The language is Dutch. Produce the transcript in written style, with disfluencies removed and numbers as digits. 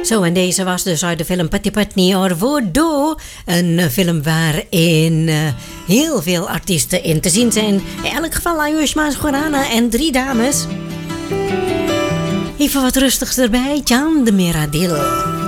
Zo, en deze was dus uit de film Patti Putney or Voodoo. Een film waarin heel veel artiesten in te zien zijn. In elk geval Ayushma Khurrana en 3 dames. Even wat rustigs erbij. Chand Meradil.